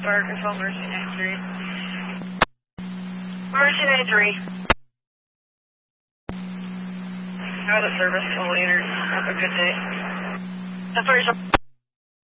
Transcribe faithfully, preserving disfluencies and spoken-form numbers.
Fire Control, Mercy ninety-three. Mercy ninety-three. Out of service, all leaders. Have a good day. The first